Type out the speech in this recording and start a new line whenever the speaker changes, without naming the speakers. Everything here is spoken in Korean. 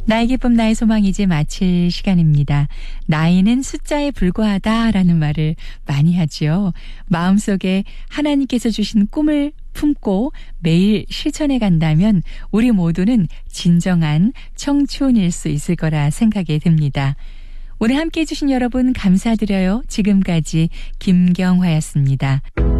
나의 기쁨 나의 소망 이제 마칠 시간입니다. 나이는 숫자에 불과하다라는 말을 많이 하죠. 마음속에 하나님께서 주신 꿈을 품고 매일 실천해 간다면 우리 모두는 진정한 청춘일 수 있을 거라 생각이 듭니다. 오늘 함께해 주신 여러분 감사드려요. 지금까지 김경화였습니다.